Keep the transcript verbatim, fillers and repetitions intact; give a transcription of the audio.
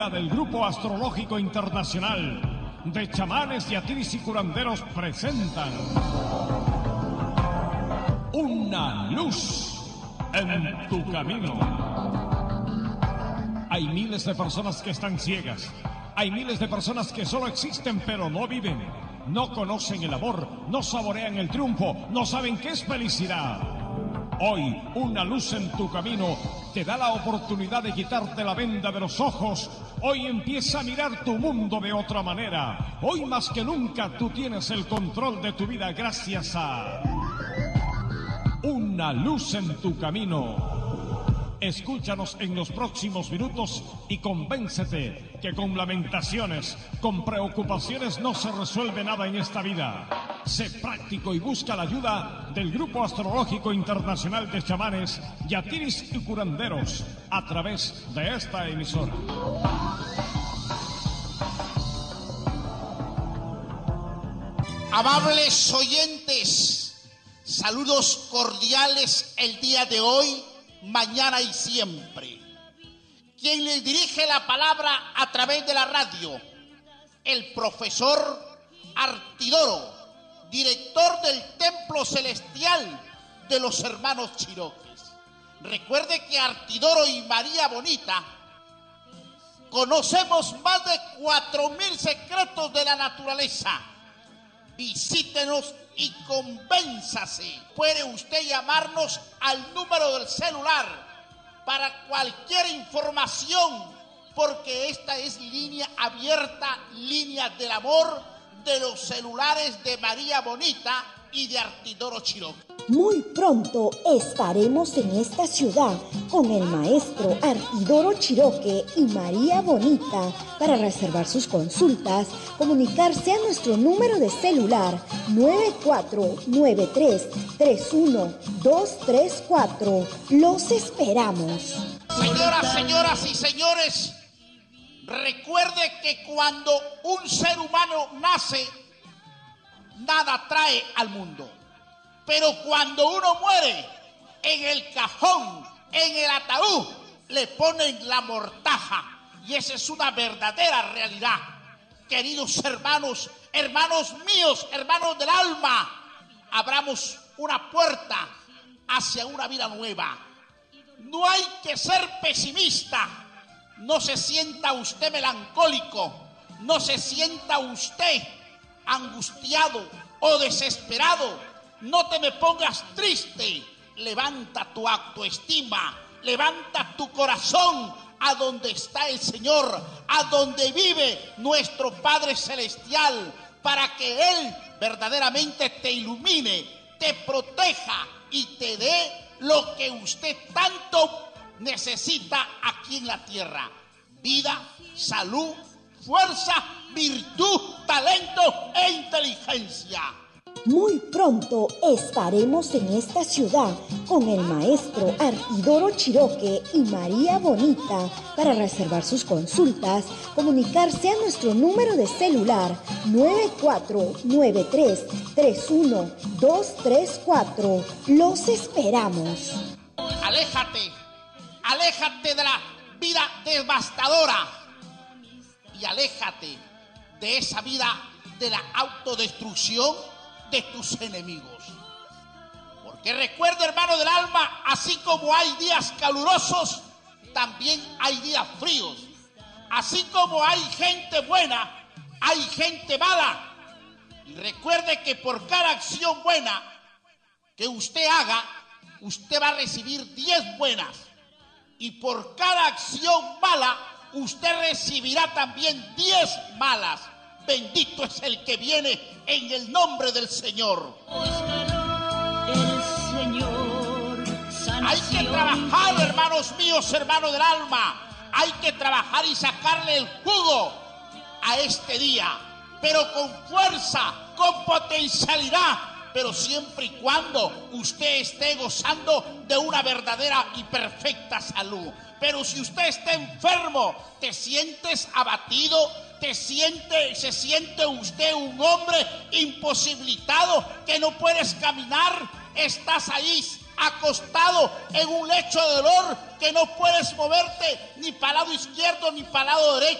Del Grupo Astrológico Internacional de Chamanes, Yatiris y Curanderos presentan Una luz en tu camino. Hay miles de personas que están ciegas. Hay miles de personas que solo existen pero no viven. No conocen el amor, no saborean el triunfo, no saben qué es felicidad. Hoy, Una luz en tu camino te da la oportunidad de quitarte la venda de los ojos. Hoy empieza a mirar tu mundo de otra manera. Hoy más que nunca tú tienes el control de tu vida gracias a Una luz en tu camino. Escúchanos en los próximos minutos y convéncete que con lamentaciones, con preocupaciones no se resuelve nada en esta vida. Sé práctico y busca la ayuda del Grupo Astrológico Internacional de Chamanes, Yatiris y Curanderos a través de esta emisora. Amables oyentes, saludos cordiales el día de hoy, mañana y siempre. Quien les dirige la palabra a través de la radio, el profesor Artidoro, director del Templo Celestial de los Hermanos Chiroques. Recuerde que Artidoro y María Bonita conocemos más de cuatro mil secretos de la naturaleza. Visítenos y convénzase. Puede usted llamarnos al número del celular para cualquier información, porque esta es línea abierta, línea del amor de los celulares de María Bonita y de Artidoro Chiroque. Muy pronto estaremos en esta ciudad con el maestro Artidoro Chiroque y María Bonita. Para reservar sus consultas, comunicarse a nuestro número de celular nueve cuatro nueve tres, tres uno dos tres cuatro. Los esperamos. Señoras, señoras y señores, recuerde que cuando un ser humano nace, nada trae al mundo. Pero cuando uno muere, en el cajón, en el ataúd, le ponen la mortaja. Y esa es una verdadera realidad. Queridos hermanos, hermanos míos, hermanos del alma, abramos una puerta hacia una vida nueva. No hay que ser pesimista. No se sienta usted melancólico. No se sienta usted angustiado o desesperado. No te me pongas triste. Levanta tu autoestima, levanta tu corazón a donde está el Señor, a donde vive nuestro Padre Celestial, para que Él verdaderamente te ilumine, te proteja y te dé lo que usted tanto necesita aquí en la tierra: vida, salud, fuerza, virtud, talento e inteligencia. Muy pronto estaremos en esta ciudad con el maestro Artidoro Chiroque y María Bonita. Para reservar sus consultas, comunicarse a nuestro número de celular nueve cuatro nueve tres, tres uno dos tres cuatro. Los esperamos. Aléjate, aléjate de la vida devastadora y aléjate de esa vida de la autodestrucción de tus enemigos. Porque recuerda, hermano del alma, así como hay días calurosos, también hay días fríos. Así como hay gente buena, hay gente mala. Y recuerde que por cada acción buena que usted haga, usted va a recibir diez buenas. Y por cada acción mala, usted recibirá también diez malas. Bendito es el que viene en el nombre del Señor. El Señor, hay que trabajar, hermanos míos, hermanos del alma. Hay que trabajar y sacarle el jugo a este día, pero con fuerza, con potencialidad, pero siempre y cuando usted esté gozando de una verdadera y perfecta salud. Pero si usted está enfermo, te sientes abatido, te siente, se siente usted un hombre imposibilitado, que no puedes caminar, estás ahí acostado en un lecho de dolor que no puedes moverte ni para el lado izquierdo ni para el lado derecho.